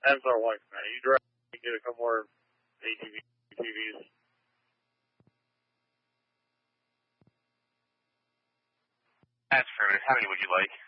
That's our wife, man. You drive, you get a couple more ATVs. That's fair. How many would you like?